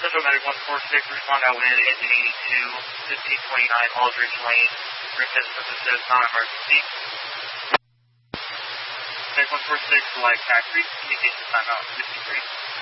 Central Medic 146, respond out wind, engine 82, 1529 Aldridge Lane, Griffith, Mississippi, non-emergency. Medic 146, live factory, communication timeout 53.